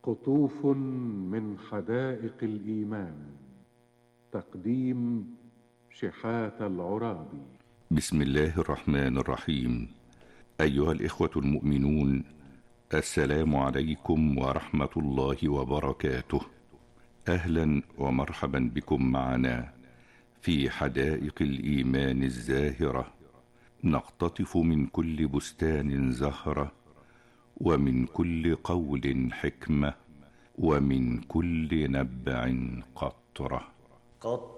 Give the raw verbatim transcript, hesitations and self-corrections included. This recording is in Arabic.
قطوف من حدائق الإيمان. تقديم شحاتة العرابي. بسم الله الرحمن الرحيم. أيها الإخوة المؤمنون، السلام عليكم ورحمة الله وبركاته. أهلا ومرحبا بكم معنا في حدائق الإيمان الزاهرة، نقتطف من كل بستان زهرة، ومن كل قول حكمة، ومن كل نبع قطرة. قطرة